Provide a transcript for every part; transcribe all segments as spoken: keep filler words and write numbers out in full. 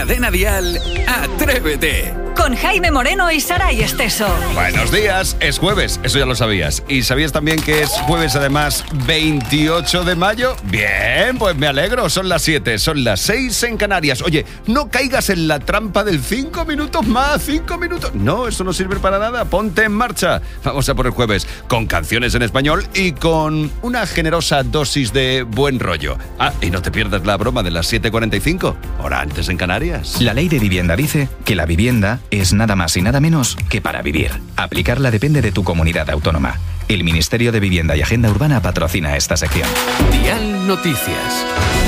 Cadena Dial, Atrévete. Con Jaime Moreno y Saray Esteso. Buenos días, es jueves, eso ya lo sabías. ¿Y sabías también que es jueves además veintiocho de mayo? Bien, pues me alegro, son las siete, son las seis en Canarias. Oye, no caigas en la trampa del cinco minutos más, cinco minutos. No, eso no sirve para nada, ponte en marcha. Vamos a por el jueves con canciones en español y con una generosa dosis de buen rollo. Ah, y no te pierdas la broma de las siete cuarenta y cinco, hora antes en Canarias. La ley de vivienda dice que la vivienda es nada más y nada menos que para vivir. Aplicarla depende de tu comunidad autónoma. El Ministerio de Vivienda y Agenda Urbana patrocina esta sección. Dial Noticias.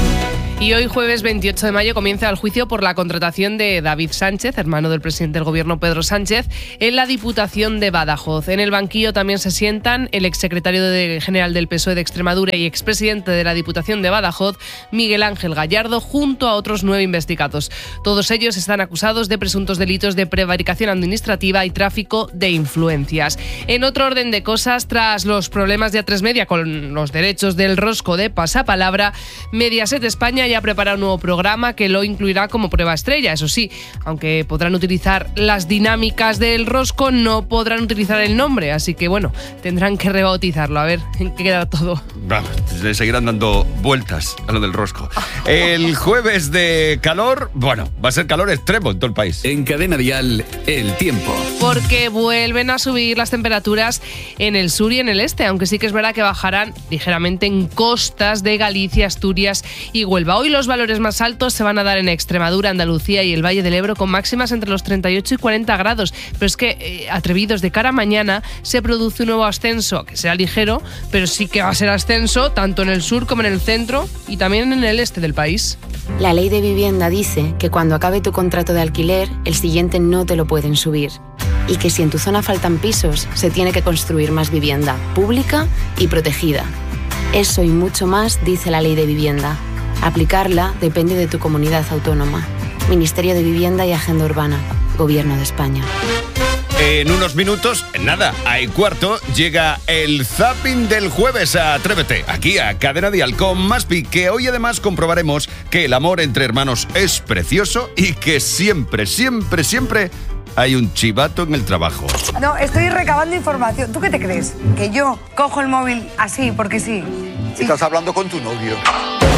Y hoy, jueves veintiocho de mayo, comienza el juicio por la contratación de David Sánchez, hermano del presidente del Gobierno Pedro Sánchez, en la Diputación de Badajoz. En el banquillo también se sientan el exsecretario de, general del P S O E de Extremadura y expresidente de la Diputación de Badajoz, Miguel Ángel Gallardo, junto a otros nueve investigados. Todos ellos están acusados de presuntos delitos de prevaricación administrativa y tráfico de influencias. En otro orden de cosas, tras los problemas de A tres Media con los derechos del rosco de Pasapalabra, Mediaset España ya prepara un nuevo programa que lo incluirá como prueba estrella. Eso sí, aunque podrán utilizar las dinámicas del rosco, no podrán utilizar el nombre, así que bueno, tendrán que rebautizarlo. A ver en qué queda todo. Vamos, le seguirán dando vueltas a lo del rosco. El jueves de calor, bueno, va a ser calor extremo en todo el país. En Cadena Dial, el tiempo. Porque vuelven a subir las temperaturas en el sur y en el este, aunque sí que es verdad que bajarán ligeramente en costas de Galicia, Asturias y Huelva. Hoy los valores más altos se van a dar en Extremadura, Andalucía y el Valle del Ebro, con máximas entre los treinta y ocho y cuarenta grados. Pero es que, eh, atrevidos, de cara a mañana se produce un nuevo ascenso, que será ligero, pero sí que va a ser ascenso tanto en el sur como en el centro y también en el este del país. La ley de vivienda dice que cuando acabe tu contrato de alquiler, el siguiente no te lo pueden subir. Y que si en tu zona faltan pisos, se tiene que construir más vivienda, pública y protegida. Eso y mucho más dice la ley de vivienda. Aplicarla depende de tu comunidad autónoma. Ministerio de Vivienda y Agenda Urbana. Gobierno de España. En unos minutos, nada, hay cuarto, llega el zapping del jueves a Atrévete, aquí a Cadena Dial con Maspi, que hoy además comprobaremos que el amor entre hermanos es precioso y que siempre, siempre, siempre hay un chivato en el trabajo. No, estoy recabando información. ¿Tú qué te crees? ¿Que yo cojo el móvil así porque sí? sí. Estás hablando con tu novio.